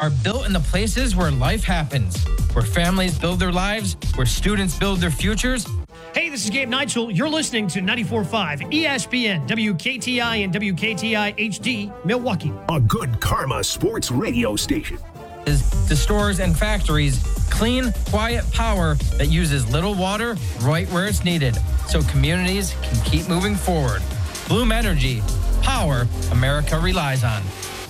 are built in the places where life happens, where families build their lives, where students build their futures. Hey, this is Gabe Neitzel. You're listening to 94.5 ESPN, WKTI and WKTI HD, Milwaukee. A good karma sports radio station. The stores and factories, clean, quiet power that uses little water right where it's needed so communities can keep moving forward. Bloom Energy, power America relies on.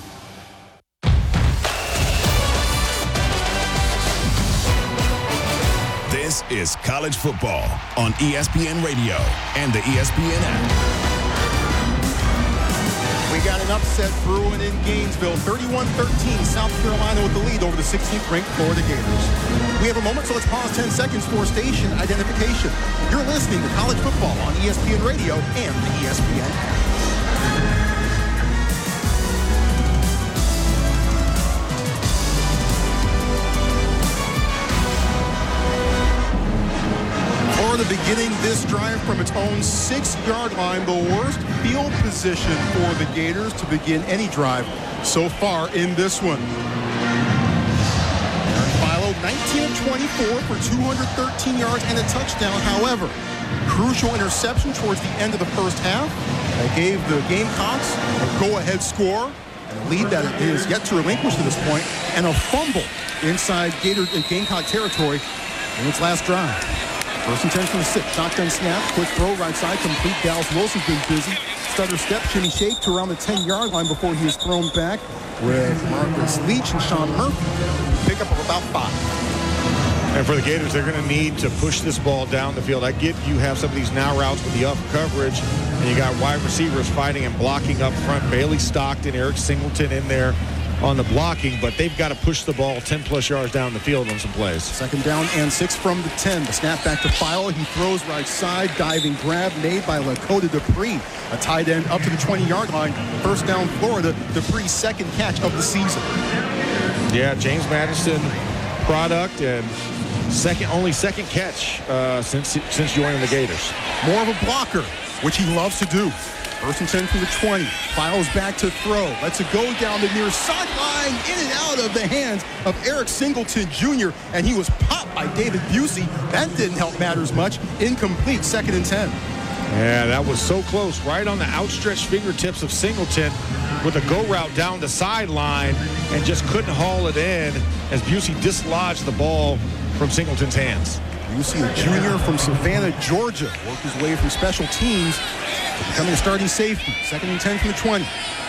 This is college football on ESPN Radio and the ESPN app. We got an upset brewing in Gainesville, 31-13, South Carolina with the lead over the 16th-ranked Florida Gators. We have a moment, so let's pause 10 seconds for station identification. You're listening to college football on ESPN Radio and the ESPN app. Florida beginning this drive from its own 6-yard line, the worst field position for the Gators to begin any drive so far in this one. Philo, 19 of 24 for 213 yards and a touchdown. However, crucial interception towards the end of the first half that gave the Gamecocks a go-ahead score, and a lead that it is yet to relinquish to this point, and a fumble inside Gamecock territory in its last drive. First and 10 from the 6. Shotgun snap. Quick throw right side. Complete. Dallas Wilson's been busy. Stutter step. Shimmy shake to around the 10-yard line before he is thrown back with Marcus Leach and Sean Murphy. Pick up of about 5. And for the Gators, they're going to need to push this ball down the field. I get you have some of these now routes with the up coverage, and you got wide receivers fighting and blocking up front. Bailey Stockton, Eric Singleton in there on the blocking, but they've got to push the ball 10-plus yards down the field on some plays. Second down and 6 from the 10. The snap back to Philo. He throws right side. Diving grab made by Lakota Dupree. A tight end up to the 20-yard line. First down, Florida. Dupree's second catch of the season. Yeah, James Madison product and only second catch since joining the Gators. More of a blocker, which he loves to do. First and 10 from the 20. Files back to throw. Lets it go down the near sideline, in and out of the hands of Eric Singleton Jr., and he was popped by David Busey. That didn't help matters much. Incomplete, second and 10. Yeah, that was so close. Right on the outstretched fingertips of Singleton with a go route down the sideline and just couldn't haul it in as Busey dislodged the ball from Singleton's hands. Busey, a junior from Savannah, Georgia, worked his way from special teams, becoming a starting safety. Second and 10 from the 20.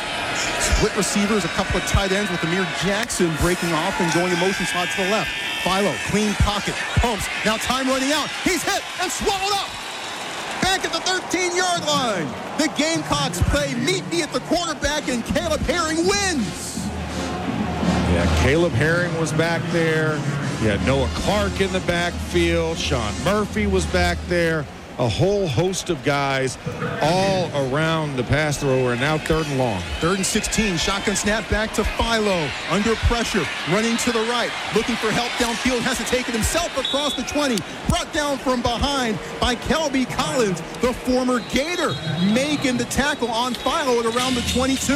Split receivers, a couple of tight ends with Amir Jackson breaking off and going in motion slot to the left. Philo, clean pocket, pumps. Now time running out. He's hit and swallowed up. Back at the 13-yard line. The Gamecocks play meet me at the quarterback, and Caleb Herring wins. Yeah, Caleb Herring was back there. You had Noah Clark in the backfield. Sean Murphy was back there. A whole host of guys all around the pass thrower, and now third and long. Third and 16, shotgun snap back to Philo. Under pressure, running to the right, looking for help downfield, has to take it himself across the 20. Brought down from behind by Kelby Collins, the former Gator, making the tackle on Philo at around the 22.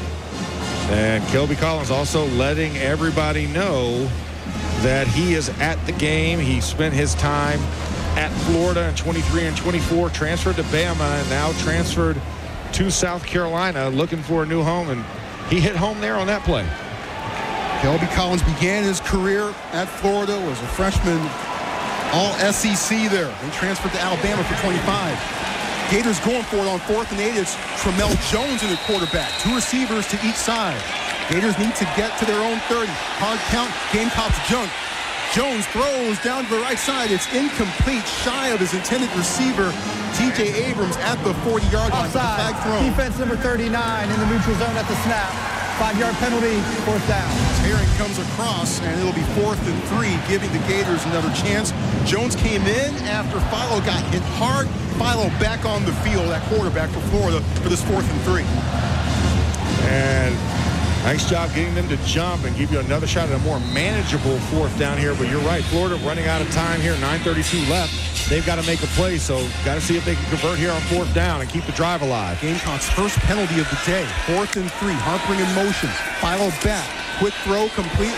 And Kelby Collins also letting everybody know that he is at the game. He spent his time at Florida in 23 and 24, transferred to Bama, and now transferred to South Carolina, looking for a new home, and he hit home there on that play. Kelby Collins began his career at Florida, was a freshman, all SEC there. He transferred to Alabama for 25. Gators going for it on 4th and 8. It's Tramell Jones in the quarterback. 2 receivers to each side. Gators need to get to their own 30. Hard count, Gamecocks junk. Jones throws down to the right side. It's incomplete, shy of his intended receiver, TJ Abrams, at the 40-yard line. Offside. Defense number 39 in the neutral zone at the snap. 5-yard penalty, 4th down. Herring comes across, and it'll be 4th and 3, giving the Gators another chance. Jones came in after Philo got hit hard. Philo back on the field at quarterback for Florida for this 4th and 3. And nice job getting them to jump and give you another shot at a more manageable 4th down here. But you're right, Florida running out of time here, 9:32 left. They've got to make a play, so got to see if they can convert here on 4th down and keep the drive alive. Gamecocks' first penalty of the day, 4th and 3. Harpering in motion. Philo back. Quick throw complete.